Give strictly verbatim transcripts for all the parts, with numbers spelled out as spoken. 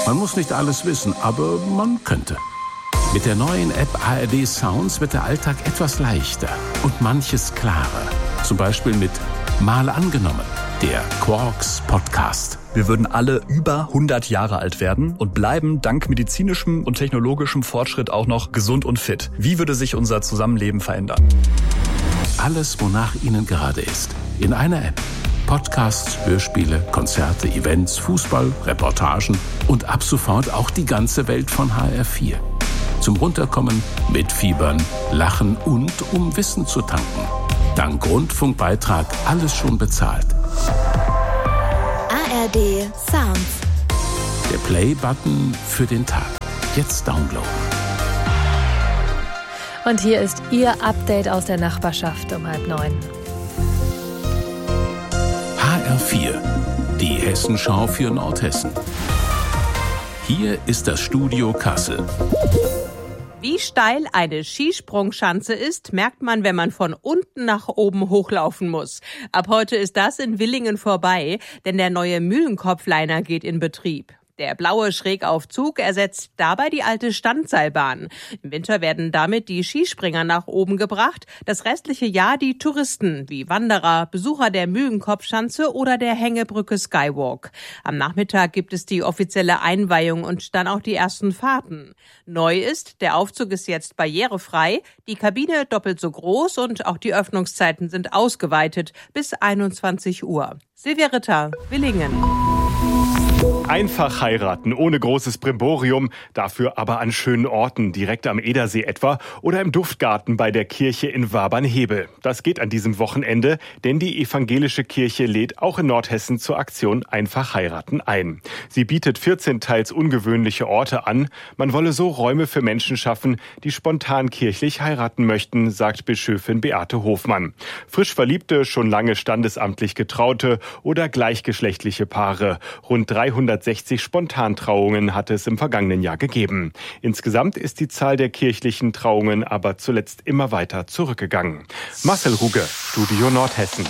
Man muss nicht alles wissen, aber man könnte. Mit der neuen App A R D Sounds wird der Alltag etwas leichter und manches klarer. Zum Beispiel mit Mal angenommen, der Quarks Podcast. Wir würden alle über hundert Jahre alt werden und bleiben dank medizinischem und technologischem Fortschritt auch noch gesund und fit. Wie würde sich unser Zusammenleben verändern? Alles, wonach Ihnen gerade ist. In einer App. Podcasts, Hörspiele, Konzerte, Events, Fußball, Reportagen und ab sofort auch die ganze Welt von H R vier. Zum Runterkommen, mitfiebern, lachen und um Wissen zu tanken. Dank Rundfunkbeitrag alles schon bezahlt. A R D Sounds. Der Play-Button für den Tag. Jetzt downloaden. Und hier ist Ihr Update aus der Nachbarschaft um halb neun. H R vier, die Hessenschau für Nordhessen. Hier ist das Studio Kassel. Wie steil eine Skisprungschanze ist, merkt man, wenn man von unten nach oben hochlaufen muss. Ab heute ist das in Willingen vorbei, denn der neue Mühlenkopfliner geht in Betrieb. Der blaue Schrägaufzug ersetzt dabei die alte Standseilbahn. Im Winter werden damit die Skispringer nach oben gebracht, das restliche Jahr die Touristen wie Wanderer, Besucher der Mühlenkopfschanze oder der Hängebrücke Skywalk. Am Nachmittag gibt es die offizielle Einweihung und dann auch die ersten Fahrten. Neu ist, der Aufzug ist jetzt barrierefrei, die Kabine doppelt so groß und auch die Öffnungszeiten sind ausgeweitet bis einundzwanzig Uhr. Silvia Ritter, Willingen. Einfach heiraten, ohne großes Brimborium, dafür aber an schönen Orten, direkt am Edersee etwa oder im Duftgarten bei der Kirche in Wabernhebel. Das geht an diesem Wochenende, denn die evangelische Kirche lädt auch in Nordhessen zur Aktion Einfach heiraten ein. Sie bietet vierzehn teils ungewöhnliche Orte an. Man wolle so Räume für Menschen schaffen, die spontan kirchlich heiraten möchten, sagt Bischöfin Beate Hofmann. Frisch Verliebte, schon lange standesamtlich Getraute oder gleichgeschlechtliche Paare. Rund dreihundertsechzig Spontantrauungen hat es im vergangenen Jahr gegeben. Insgesamt ist die Zahl der kirchlichen Trauungen aber zuletzt immer weiter zurückgegangen. Marcel Ruge, Studio Nordhessen.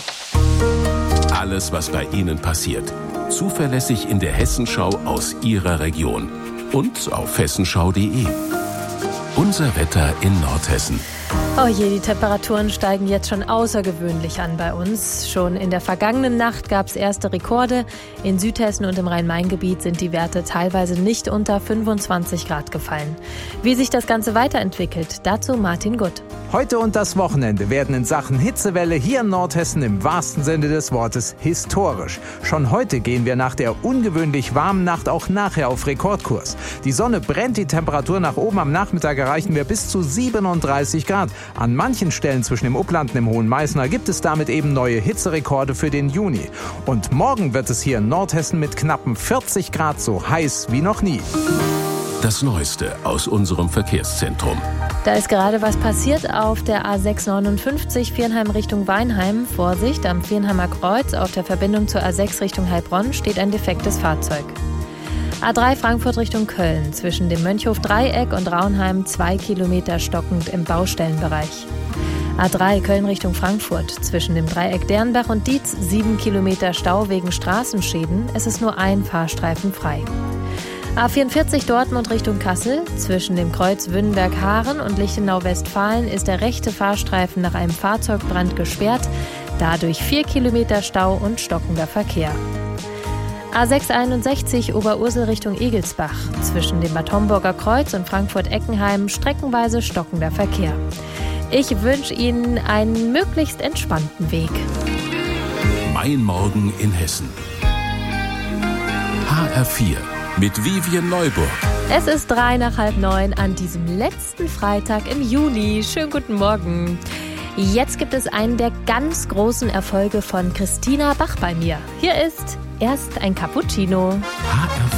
Alles, was bei Ihnen passiert. Zuverlässig in der Hessenschau aus Ihrer Region. Und auf hessenschau punkt de. Unser Wetter in Nordhessen. Oh je, die Temperaturen steigen jetzt schon außergewöhnlich an bei uns. Schon in der vergangenen Nacht gab es erste Rekorde. In Südhessen und im Rhein-Main-Gebiet sind die Werte teilweise nicht unter fünfundzwanzig Grad gefallen. Wie sich das Ganze weiterentwickelt, dazu Martin Gutt. Heute und das Wochenende werden in Sachen Hitzewelle hier in Nordhessen im wahrsten Sinne des Wortes historisch. Schon heute gehen wir nach der ungewöhnlich warmen Nacht auch nachher auf Rekordkurs. Die Sonne brennt, die Temperatur nach oben. Am Nachmittag erreichen wir bis zu siebenunddreißig Grad. An manchen Stellen zwischen dem Upland und dem Hohen Meißner gibt es damit eben neue Hitzerekorde für den Juni. Und morgen wird es hier in Nordhessen mit knappen vierzig Grad so heiß wie noch nie. Das Neueste aus unserem Verkehrszentrum. Da ist gerade was passiert auf der A sechs neunundfünfzig Viernheim Richtung Weinheim. Vorsicht, am Viernheimer Kreuz auf der Verbindung zur A sechs Richtung Heilbronn steht ein defektes Fahrzeug. A drei Frankfurt Richtung Köln, zwischen dem Mönchhof-Dreieck und Raunheim zwei Kilometer stockend im Baustellenbereich. A drei Köln Richtung Frankfurt, zwischen dem Dreieck Dernbach und Dietz sieben Kilometer Stau wegen Straßenschäden. Es ist nur ein Fahrstreifen frei. A vierundvierzig Dortmund Richtung Kassel, zwischen dem Kreuz Wünnenberg-Haaren und Lichtenau-Westfalen ist der rechte Fahrstreifen nach einem Fahrzeugbrand gesperrt, dadurch vier Kilometer Stau und stockender Verkehr. A sechs einundsechzig Oberursel Richtung Egelsbach, zwischen dem Bad Homburger Kreuz und Frankfurt-Eckenheim streckenweise stockender Verkehr. Ich wünsche Ihnen einen möglichst entspannten Weg. Mein Morgen in Hessen. H R vier mit Vivian Neuburg. Es ist drei nach halb neun an diesem letzten Freitag im Juni. Schönen guten Morgen. Jetzt gibt es einen der ganz großen Erfolge von Christina Bach bei mir. Hier ist erst ein Cappuccino. H R vier